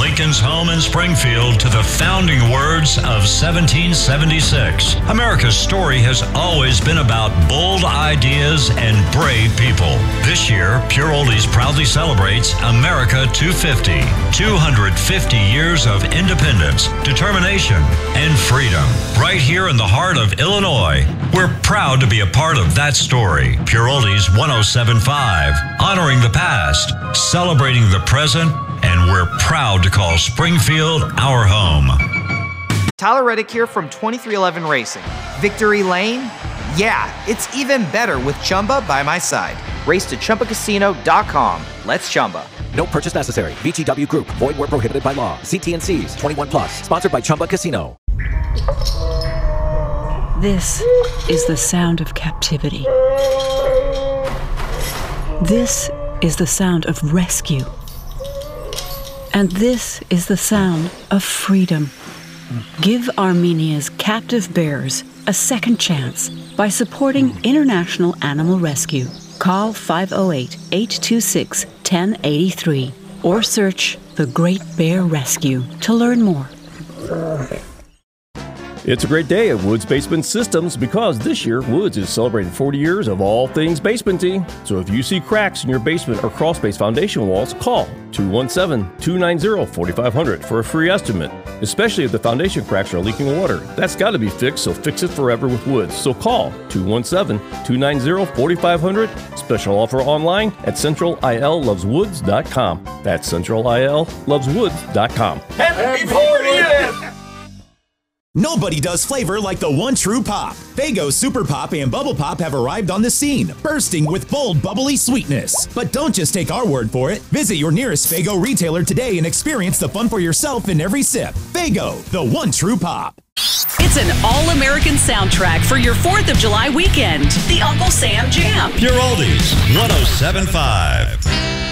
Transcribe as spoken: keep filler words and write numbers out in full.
Lincoln's home in Springfield to the founding words of seventeen seventy-six. America's story has always been about bold ideas and brave people. This year, Pure Oldies proudly celebrates America two fifty. two hundred fifty years of independence, determination, and freedom. Right here in the heart of Illinois. We're proud to be a part of that story. Pure Oldies one oh seven point five, honoring the past, celebrating the present, and we're proud to call Springfield our home. Tyler Reddick here from twenty-three eleven Racing. Victory Lane? Yeah, it's even better with Chumba by my side. Race to Chumba Casino dot com. Let's Chumba. No purchase necessary. V G W Group. Void where prohibited by law. See T N Cs. twenty-one plus. Sponsored by Chumba Casino. This is the sound of captivity. This is the sound of rescue. And this is the sound of freedom. Give Armenia's captive bears a second chance by supporting International Animal Rescue. Call five oh eight, eight two six, one oh eight three or search The Great Bear Rescue to learn more. It's a great day at Woods Basement Systems because this year Woods is celebrating forty years of all things basementy. So if you see cracks in your basement or crawl space foundation walls, call two one seven, two nine zero, four five zero zero for a free estimate. Especially if the foundation cracks are leaking water. That's got to be fixed, so fix it forever with Woods. So call two one seven, two nine zero, four five zero zero. Special offer online at central I L loves woods dot com. That's central I L loves woods dot com. Happy fortieth! Nobody does flavor like the one true pop. Faygo Super Pop and Bubble Pop have arrived on the scene, bursting with bold, bubbly sweetness. But don't just take our word for it. Visit your nearest Faygo retailer today and experience the fun for yourself in every sip. Faygo, the one true pop. It's an all-American soundtrack for your fourth of July weekend. The Uncle Sam Jam. Pure Oldies one oh seven point five.